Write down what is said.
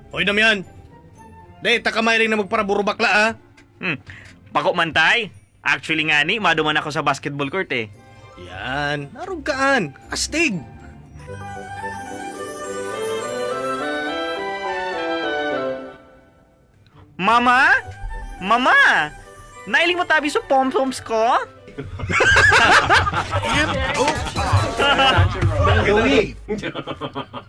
Hoy, Damian. Day, takamay rin na magparaburo bakla, ha? Pako man tay. Actually nga ni, maduman ako sa basketball court eh. Yan, narugkaan. Astig. Mama? Mama! Nailing mo tabi sa pom-poms ko? Oh.